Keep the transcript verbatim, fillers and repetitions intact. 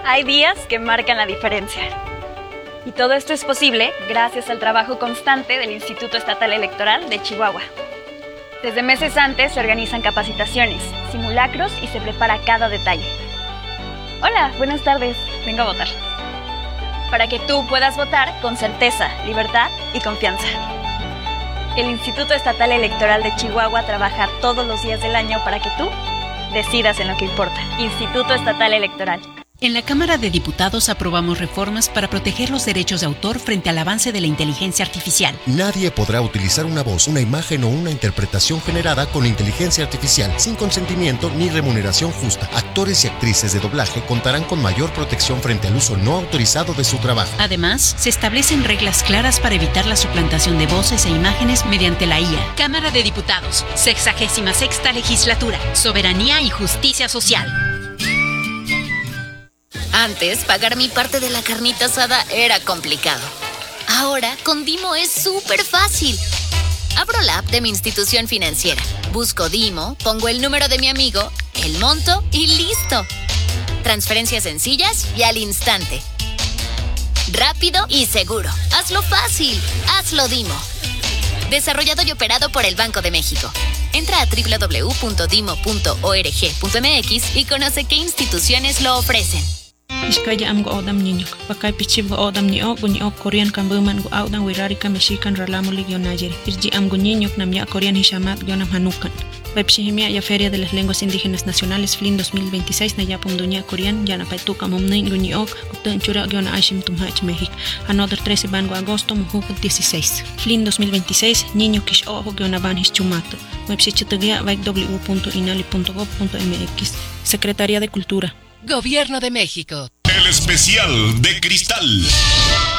Hay días que marcan la diferencia. Y todo esto es posible gracias al trabajo constante del Instituto Estatal Electoral de Chihuahua. Desde meses antes se organizan capacitaciones, simulacros y se prepara cada detalle. Hola, buenas tardes. Vengo a votar. Para que tú puedas votar con certeza, libertad y confianza. El Instituto Estatal Electoral de Chihuahua trabaja todos los días del año para que tú decidas en lo que importa. Instituto Estatal Electoral. En la Cámara de Diputados aprobamos reformas para proteger los derechos de autor frente al avance de la inteligencia artificial. Nadie podrá utilizar una voz, una imagen o una interpretación generada con inteligencia artificial sin consentimiento ni remuneración justa. Actores y actrices de doblaje contarán con mayor protección frente al uso no autorizado de su trabajo. Además, se establecen reglas claras para evitar la suplantación de voces e imágenes mediante la I A. Cámara de Diputados, sexagésima sexta legislatura, soberanía y justicia social. Antes, pagar mi parte de la carnita asada era complicado. Ahora, con Dimo es súper fácil. Abro la app de mi institución financiera, busco Dimo, pongo el número de mi amigo, el monto y ¡listo! Transferencias sencillas y al instante. Rápido y seguro. Hazlo fácil. Hazlo Dimo. Desarrollado y operado por el Banco de México. Entra a doble u doble u doble u punto dimo punto org punto m x y conoce qué instituciones lo ofrecen. Iskaya am go odam niño, pakay pichib go odam ni og ni og Korean kan buman go audan wirari ka Mexican ralamo ligio nayer. Irji am go niño nam ya Korean hishamat gionam hanukan. Webshihimia ya Feria de las Lenguas Indígenas Nacionales F L I N dos mil veintiséis na ya punduña Korean ya na paituka momnin go ni og gutun chura giona ashim tumhach México. Another trece ban go agosto mujuk dieciséis. F L I N dos mil veintiséis niño kish ojo giona ban hischumato. Webshichitugia vai w w w punto inali punto gov punto m x. Secretaría de Cultura. Gobierno de México. El especial de Cristal.